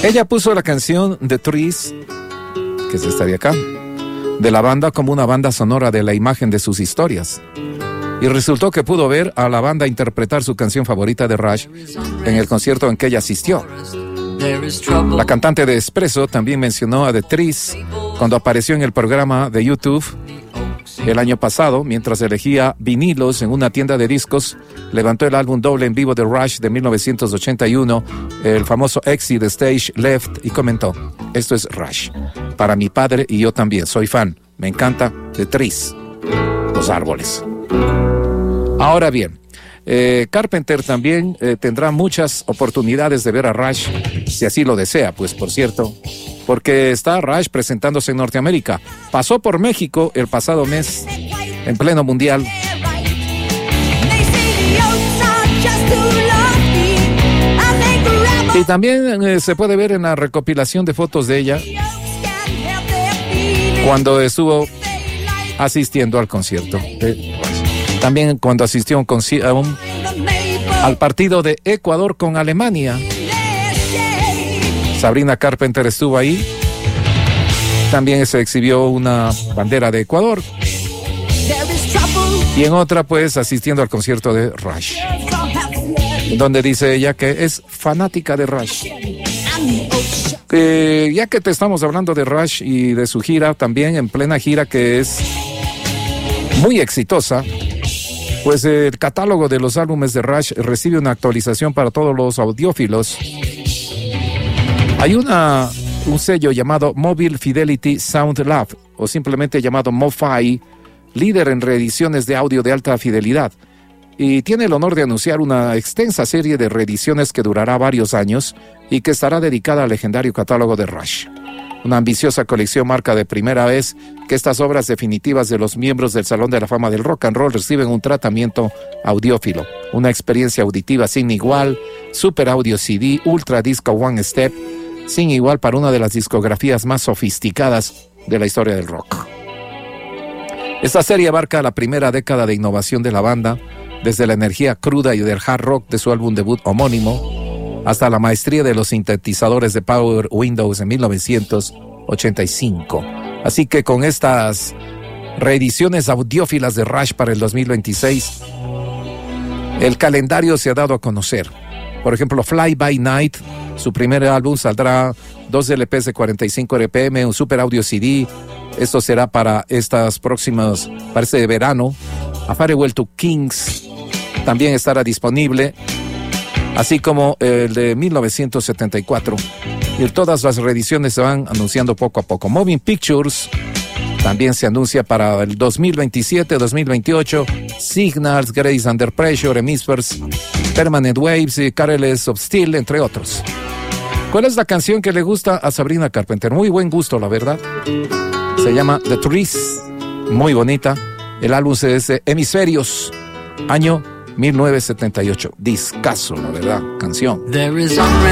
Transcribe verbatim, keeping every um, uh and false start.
Ella puso la canción The Trees, que es esta de acá, de la banda como una banda sonora de la imagen de sus historias. Y resultó que pudo ver a la banda interpretar su canción favorita de Rush en el concierto en que ella asistió. La cantante de Espresso también mencionó a The Trees cuando apareció en el programa de YouTube el año pasado, mientras elegía vinilos en una tienda de discos. Levantó el álbum doble en vivo de Rush de mil novecientos ochenta y uno, el famoso Exit Stage Left, y comentó: esto es Rush, para mi padre y yo también, soy fan, me encanta The Trees, los árboles. Ahora bien, eh, Carpenter también eh, tendrá muchas oportunidades de ver a Rush, si así lo desea, pues por cierto, porque está Rush presentándose en Norteamérica. Pasó por México el pasado mes, en pleno mundial. Y también eh, se puede ver en la recopilación de fotos de ella cuando estuvo asistiendo al concierto. Eh, también cuando asistió a un conci- a un, al partido de Ecuador con Alemania. Sabrina Carpenter estuvo ahí. También se exhibió una bandera de Ecuador. Y en otra, pues, asistiendo al concierto de Rush, donde dice ella que es fanática de Rush. Eh, ya que te estamos hablando de Rush y de su gira, también en plena gira que es muy exitosa, pues el catálogo de los álbumes de Rush recibe una actualización para todos los audiófilos. Hay una, un sello llamado Mobile Fidelity Sound Lab, o simplemente llamado MoFi, líder en reediciones de audio de alta fidelidad, y tiene el honor de anunciar una extensa serie de reediciones que durará varios años y que estará dedicada al legendario catálogo de Rush. Una ambiciosa colección marca de primera vez que estas obras definitivas de los miembros del Salón de la Fama del Rock and Roll reciben un tratamiento audiófilo, una experiencia auditiva sin igual, Super Audio C D, Ultra Disco One Step, sin igual para una de las discografías más sofisticadas de la historia del rock. Esta serie abarca la primera década de innovación de la banda, desde la energía cruda y del hard rock de su álbum debut homónimo, hasta la maestría de los sintetizadores de Power Windows en mil novecientos ochenta y cinco. Así que con estas reediciones audiófilas de Rush para el dos mil veintiséis, el calendario se ha dado a conocer. Por ejemplo, Fly By Night, su primer álbum, saldrá dos L Pes de cuarenta y cinco R P M, un Super Audio C D. Esto será para estas próximas, parece de verano. A Farewell to Kings también estará disponible, así como el de mil novecientos setenta y cuatro. Y todas las reediciones se van anunciando poco a poco. Moving Pictures también se anuncia para el dos mil veintisiete, dos mil veintiocho. Signals, Grace Under Pressure, Hemispheres, Permanent Waves y Careless of Steel, entre otros. ¿Cuál es la canción que le gusta a Sabrina Carpenter? Muy buen gusto, la verdad. Se llama The Trees, muy bonita. El álbum es Hemisferios, año mil novecientos setenta y ocho. Discazo, la verdad, canción. There is